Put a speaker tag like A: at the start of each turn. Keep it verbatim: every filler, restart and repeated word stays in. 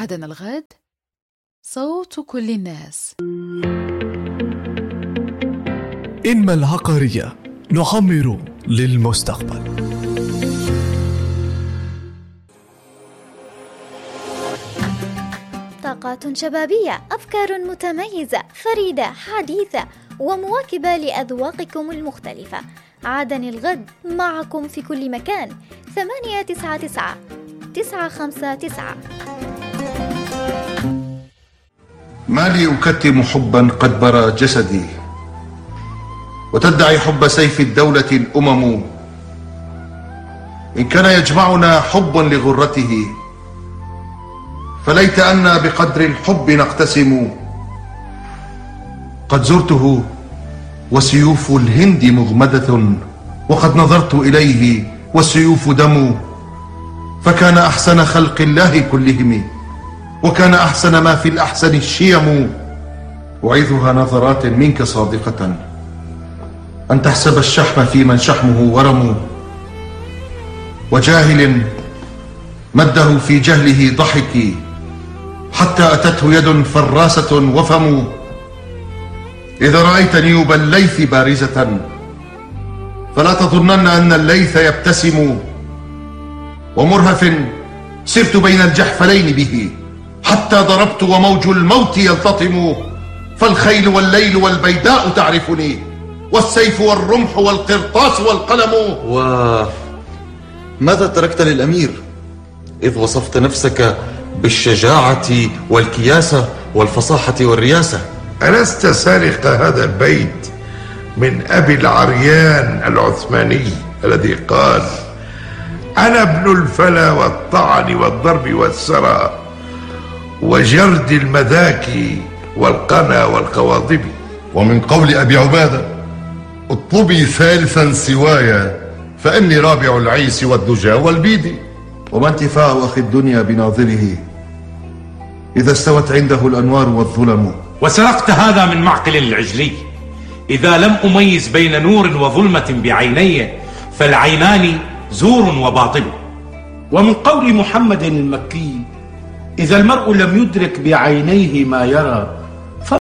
A: عدن الغد، صوت كل الناس.
B: إنما العقارية، نعمر للمستقبل.
C: طاقات شبابية، أفكار متميزة فريدة حديثة ومواكبة لأذواقكم المختلفة. عدن الغد معكم في كل مكان. ثمانية تسعة تسعة تسعة خمسة تسعة.
D: ما لي أكتم حبا قد برى جسدي، وتدعي حب سيف الدولة الأمم. إن كان يجمعنا حب لغرته، فليت أنا بقدر الحب نقتسم. قد زرته وسيوف الهند مغمدة، وقد نظرت إليه والسيوف دم. فكان أحسن خلق الله كلهم، وكان أحسن ما في الأحسن الشيم. أعيذها نظرات منك صادقة، أن تحسب الشحم في من شحمه ورم. وجاهل مده في جهله ضحك، حتى أتته يد فراسة وفم. إذا رأيت نيوب الليث بارزة، فلا تظنن أن الليث يبتسم. ومرهف سرت بين الجحفلين به، حتى ضربت وموج الموت يلتطم. فالخيل والليل والبيداء تعرفني، والسيف والرمح والقرطاس والقلم.
E: وماذا تركت للأمير إذ وصفت نفسك بالشجاعة والكياسة والفصاحة والرياسة؟
F: ألست سارق هذا البيت من أبي العريان العثماني الذي قال: أنا ابن الفلا والطعن والضرب والسرى وجرد المذاكي والقنا والقواضب؟
D: ومن قول أبي عبادة: اطلبي ثالثا سوايا، فإني رابع العيس والدجى والبيد. وما انتفاع أخي الدنيا بناظره إذا استوت عنده الأنوار والظلم؟
G: وسرقت هذا من معقل العجلي: إذا لم أميز بين نور وظلمة بعيني، فالعينان زور وباطل.
H: ومن قول محمد المكي: إذا المرء لم يدرك بعينيه ما يرى